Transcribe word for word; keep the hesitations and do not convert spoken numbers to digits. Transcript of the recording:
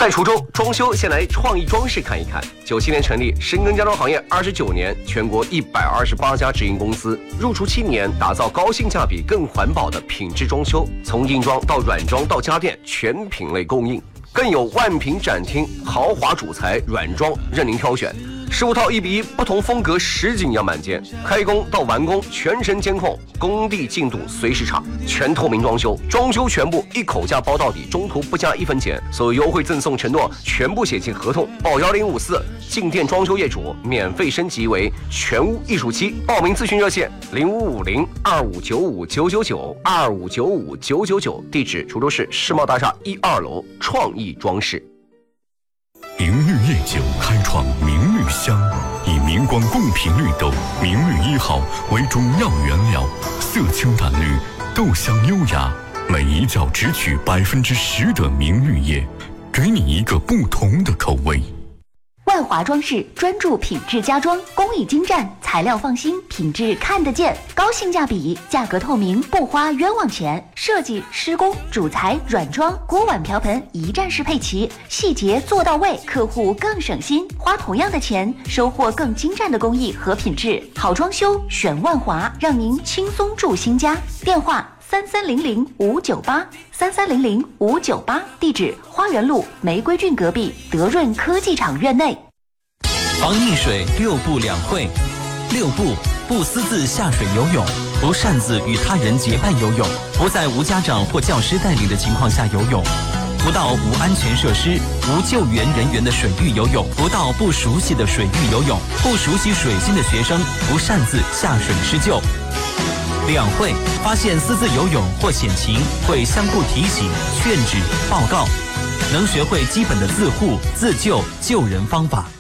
在滁州装修，先来创意装饰看一看。九七年成立，深耕家装行业二十九年，全国一百二十八家直营公司，入驻七年，打造高性价比、更环保的品质装修，从硬装到软装到家电，全品类供应，更有万品展厅，豪华主材软装任您挑选。十五套一比一，不同风格实景样板间，开工到完工全程监控，工地进度随时查，全透明装修，装修全部一口价包到底，中途不加一分钱，所有优惠赠送承诺全部写进合同，报幺零五四，进店装修业主免费升级为全屋艺术期，报名咨询热线零五五零二五九五九九九二五九五九九九，地址滁州市世贸大厦一二楼创意装饰。 明绿夜酒开创明绿香，以明光贡品绿豆明绿一号为主要原料，色清淡绿，豆香优雅，每一窖只取百分之十的明绿叶，给你一个不同的口味。 万华装饰专注品质家装，工艺精湛，材料放心，品质看得见，高性价比，价格透明，不花冤枉钱。设计、施工、主材、软装、锅碗瓢盆一站式配齐，细节做到位，客户更省心。花同样的钱，收获更精湛的工艺和品质。好装修选万华，让您轻松住新家。电话三三零零五九八三三零零五九八，地址花园路玫瑰郡隔壁德润科技厂院内。 防溺水六不两会：六不，不私自下水游泳，不擅自与他人结伴游泳，不在无家长或教师带领的情况下游泳，不到无安全设施、无救援人员的水域游泳，不到不熟悉的水域游泳，不熟悉水性的学生不擅自下水施救。两会，发现私自游泳或险情，会相互提醒、劝止、报告，能学会基本的自护、自救、救人方法。